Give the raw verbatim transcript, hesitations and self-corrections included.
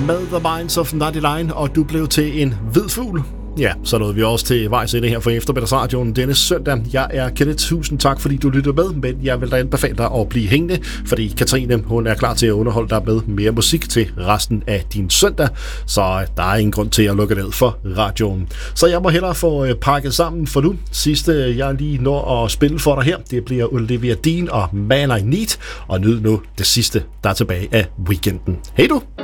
med The Minds of nioghalvfems, og du blev til en hvid fugl. Ja, så nåede vi også til vejs ende her for Eftermiddagsradioen denne søndag. Jeg er Kenneth. Tusind tak, fordi du lytter med, men jeg vil da anbefale dig at blive hængende, fordi Katrine, hun er klar til at underholde dig med mere musik til resten af din søndag, så der er ingen grund til at lukke ned for radioen. Så jeg må hellere få pakket sammen for nu. Sidste, jeg lige når at spille for dig her, det bliver Olivia Dean og Man I Need, og nyd nu det sidste, der er tilbage af weekenden. Hej du!